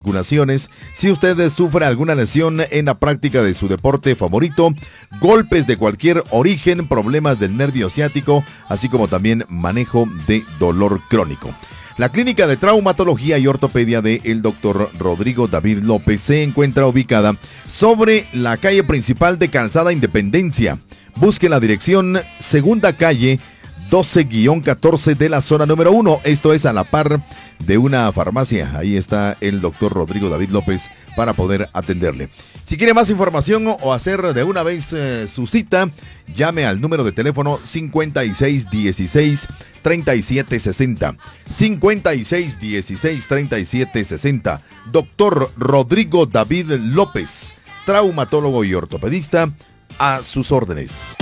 articulaciones, si usted sufre alguna lesión en la práctica de su deporte favorito, golpes de cualquier origen, problemas del nervio ciático, así como también manejo de dolor crónico. La clínica de traumatología y ortopedia de el Dr. Rodrigo David López se encuentra ubicada sobre la calle principal de Calzada Independencia. Busque la dirección Segunda Calle 12-14 de la zona número 1. Esto es a la par de una farmacia. Ahí está el doctor Rodrigo David López para poder atenderle. Si quiere más información o hacer de una vez su cita, llame al número de teléfono 5616-3760. 5616-3760. Doctor Rodrigo David López, traumatólogo y ortopedista, a sus órdenes.